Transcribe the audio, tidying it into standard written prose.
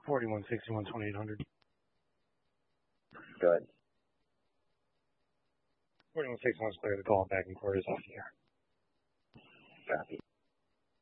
4161 2800. Good. 4161 is clear. The call back and quarters off the air. Copy.